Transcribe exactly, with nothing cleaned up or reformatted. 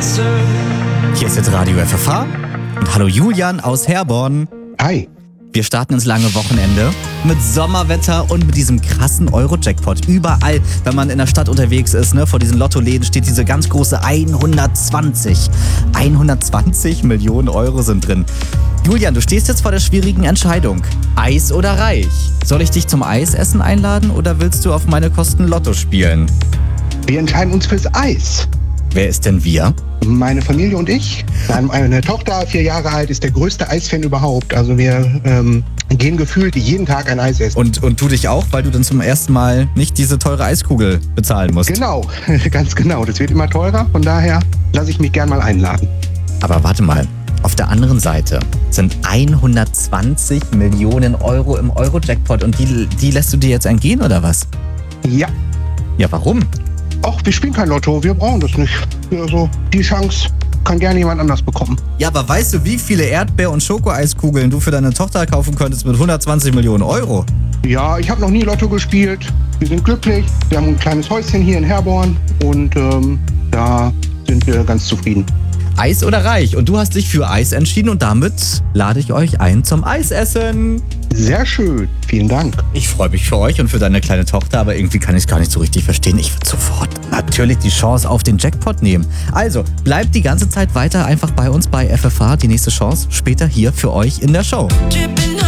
Hier ist jetzt Radio F F H und hallo Julian aus Herborn. Hi. Wir starten ins lange Wochenende mit Sommerwetter und mit diesem krassen Euro-Jackpot. Überall, wenn man in der Stadt unterwegs ist, ne, vor diesen Lottoläden steht diese ganz große hundertzwanzig. hundertzwanzig Millionen Euro sind drin. Julian, du stehst jetzt vor der schwierigen Entscheidung. Eis oder Reich? Soll ich dich zum Eisessen einladen oder willst du auf meine Kosten Lotto spielen? Wir entscheiden uns fürs Eis. Wer ist denn wir? Meine Familie und ich. Meine Tochter, vier Jahre alt, ist der größte Eisfan überhaupt. Also wir ähm, gehen gefühlt jeden Tag ein Eis essen. Und, und du dich auch, weil du dann zum ersten Mal nicht diese teure Eiskugel bezahlen musst. Genau, ganz genau. Das wird immer teurer. Von daher lasse ich mich gern mal einladen. Aber warte mal. Auf der anderen Seite sind hundertzwanzig Millionen Euro im Euro-Jackpot und die, die lässt du dir jetzt entgehen, oder was? Ja. Ja, warum? Ach, wir spielen kein Lotto, wir brauchen das nicht. Also, die Chance kann gerne jemand anders bekommen. Ja, aber weißt du, wie viele Erdbeer- und Schokoeiskugeln du für deine Tochter kaufen könntest mit hundertzwanzig Millionen Euro? Ja, ich habe noch nie Lotto gespielt. Wir sind glücklich. Wir haben ein kleines Häuschen hier in Herborn und ähm, da sind wir ganz zufrieden. Eis oder Reich? Und du hast dich für Eis entschieden und damit lade ich euch ein zum Eisessen. Sehr schön, vielen Dank. Ich freue mich für euch und für deine kleine Tochter, aber irgendwie kann ich es gar nicht so richtig verstehen. Ich würde sofort natürlich die Chance auf den Jackpot nehmen. Also, bleibt die ganze Zeit weiter einfach bei uns bei F F H. Die nächste Chance später hier für euch in der Show.